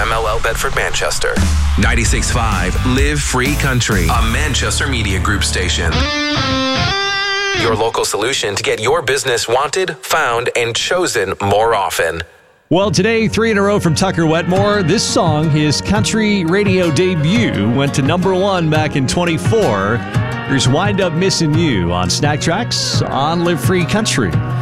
WMLL Bedford Manchester. 96.5 Live Free Country, a Manchester Media Group station. Your local solution to get your business wanted, found, and chosen more often. Well, today, 3 in a row from Tucker Wetmore. This song, his country radio debut, went to number 1 back in 24. Here's Wind Up Missing You on Snack Tracks on Live Free Country.